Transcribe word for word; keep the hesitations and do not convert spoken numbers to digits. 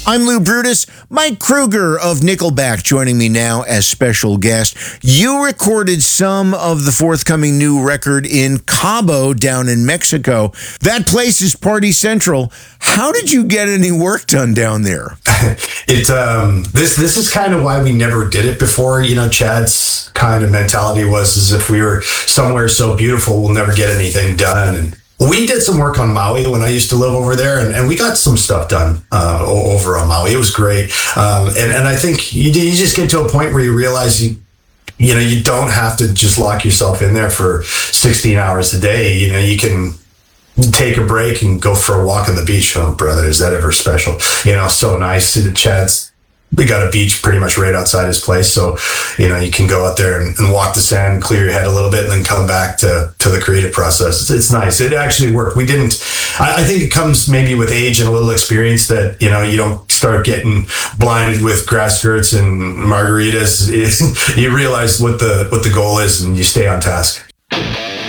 I'm Lou Brutus. Mike Kruger of Nickelback joining me now as special guest. You recorded some of the forthcoming new record in Cabo down in Mexico. That place is Party Central. How did you get any work done down there? It um this this is kind of why we never did it before. You know, Chad's kind of mentality was as if we were somewhere so beautiful we'll never get anything done. And we did some work on Maui when I used to live over there, and, and we got some stuff done uh, over on Maui. It was great. Um, and, and I think you, you just get to a point where you realize you, you know, you don't have to just lock yourself in there for sixteen hours a day. You know, you can take a break and go for a walk on the beach. Oh, brother, is that ever special? You know, so nice. Chad's, we got a beach pretty much right outside his place. So, you know, you can go out there and, and walk the sand, clear your head a little bit, and then come back to, to the creative process. It's, it's nice. It actually worked. We didn't, I, I think it comes maybe with age and a little experience that, you know, you don't start getting blinded with grass skirts and margaritas. It, you realize what the, what the goal is and you stay on task.